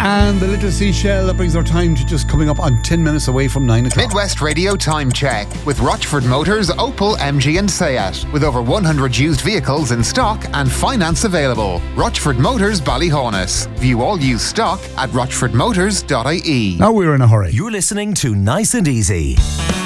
And the little seashell, that brings our time to just coming up on 10 minutes away from 9 o'clock. Midwest Radio Time Check with Rochford Motors, Opel, MG and Seat. With over 100 used vehicles in stock and finance available. Rochford Motors, Ballyhonus. View all used stock at rochfordmotors.ie. Now we're in a hurry. You're listening to Nice and Easy.